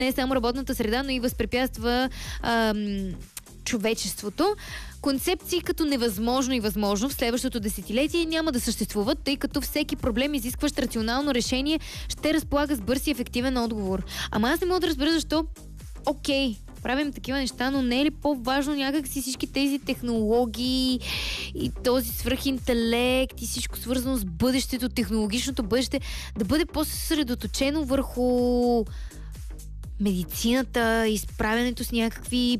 не само работната среда, но и възпрепятства човечеството. Концепции като невъзможно и възможно в следващото десетилетие няма да съществуват, тъй като всеки проблем, изискващ рационално решение, ще разполага с бърз и ефективен отговор. Ама аз не мога да разбера защо. Окей, правим такива неща, но не е ли по-важно някак си всички тези технологии и този свръхинтелект и всичко свързано с бъдещето, технологичното бъдеще, да бъде по-съсредоточено върху медицината, изправянето с някакви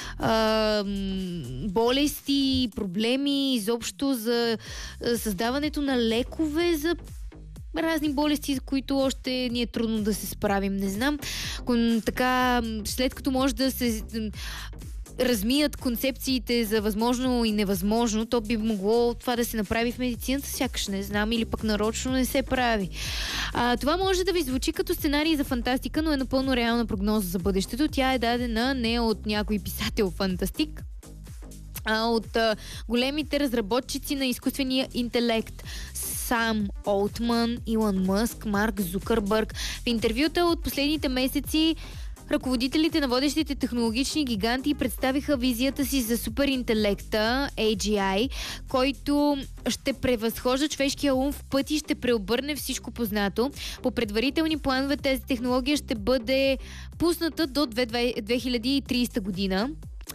болести, проблеми, изобщо за създаването на лекове за разни болести, за които още ни е трудно да се справим. Не знам. Така, след като може да се размият концепциите за възможно и невъзможно, то би могло това да се направи в медицината, сякаш не знам, или пък нарочно не се прави. Това може да ви звучи като сценарий за фантастика, но е напълно реална прогноза за бъдещето. Тя е дадена не от някой писател-фантастик, а от големите разработчици на изкуствения интелект. Сам Олтман, Илон Мъск, Марк Зукърбърг. В интервюта от последните месеци ръководителите на водещите технологични гиганти представиха визията си за суперинтелекта AGI, който ще превъзхожда човешкия ум в пъти и ще преобърне всичко познато. По предварителни планове тази технология ще бъде пусната до 2030 година.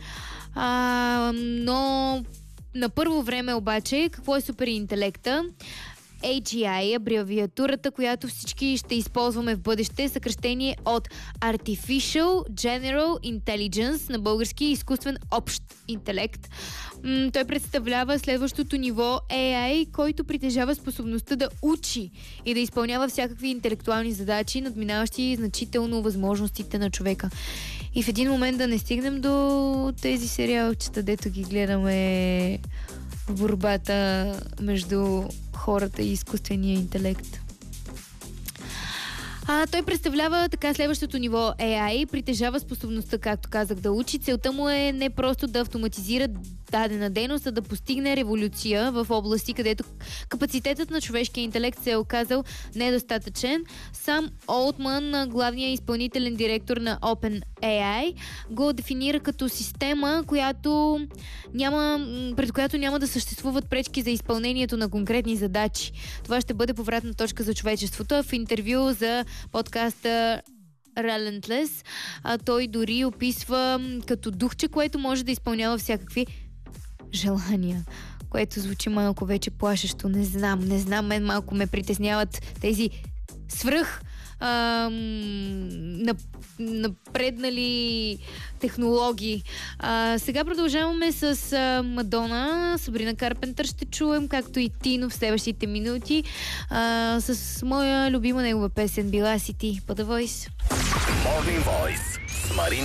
Но на първо време обаче, какво е суперинтелекта? AGI, абревиатурата, която всички ще използваме в бъдеще, съкръщение от Artificial General Intelligence, на български изкуствен общ интелект. Той представлява следващото ниво AI, който притежава способността да учи и да изпълнява всякакви интелектуални задачи, надминаващи значително възможностите на човека. И в един момент да не стигнем до тези сериалчета, дето ги гледаме в борбата между хората и изкуствения интелект. Той представлява така следващото ниво AI, притежава способността, както казах, да учи. Целта му е не просто да автоматизира дадена дейност, а да постигне революция в области, където капацитетът на човешкия интелект се е оказал недостатъчен. Сам Олтман, главният изпълнителен директор на OpenAI, го дефинира като система, пред която няма да съществуват пречки за изпълнението на конкретни задачи. Това ще бъде повратна точка за човечеството. В интервю за подкаста Relentless, той дори описва като духче, което може да изпълнява всякакви желания, което звучи малко вече плашещо. Не знам, мен малко ме притесняват тези напреднали технологии. Сега продължаваме с Мадона, Сабрина Карпентър ще чуем, както и Тино в следващите минути, с моя любима негова песен "Била си ти" по The Voice. Morning Voice с Марин